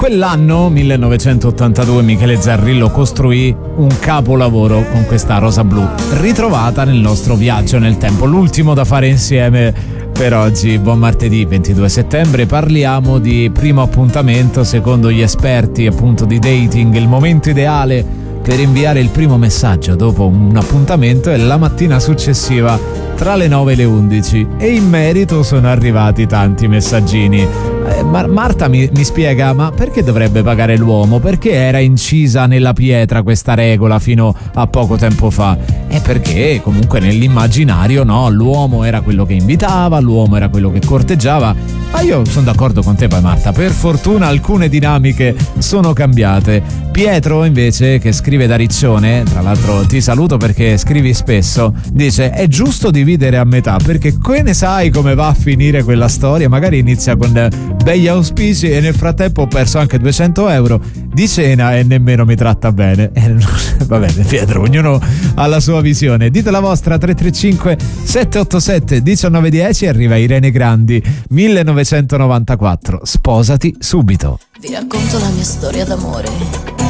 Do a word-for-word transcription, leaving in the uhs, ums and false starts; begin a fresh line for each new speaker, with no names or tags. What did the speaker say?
quell'anno, millenovecentottantadue, Michele Zarrillo costruì un capolavoro con questa rosa blu, ritrovata nel nostro viaggio nel tempo, l'ultimo da fare insieme per oggi. Buon martedì ventidue settembre, parliamo di primo appuntamento. Secondo gli esperti appunto di dating, il momento ideale per inviare il primo messaggio dopo un appuntamento è la mattina successiva tra le nove e le undici, e in merito sono arrivati tanti messaggini. eh, Mar- Marta mi, mi spiega: ma perché dovrebbe pagare l'uomo? Perché era incisa nella pietra questa regola fino a poco tempo fa? È perché comunque nell'immaginario, no, l'uomo era quello che invitava, l'uomo era quello che corteggiava. Ma io sono d'accordo con te poi, Marta, per fortuna alcune dinamiche sono cambiate. Pietro invece, che scrive da Riccione, tra l'altro ti saluto perché scrivi spesso, dice: è giusto dividere a metà, perché che ne sai come va a finire quella storia? Magari inizia con begli auspici e nel frattempo ho perso anche duecento euro di cena e nemmeno mi tratta bene. Va bene Pietro, ognuno ha la sua visione. Dite la vostra. Tre tre cinque sette otto sette uno nove uno zero. Arriva Irene Grandi, millenovecentonovantaquattro, Sposati subito.
Vi racconto la mia storia d'amore.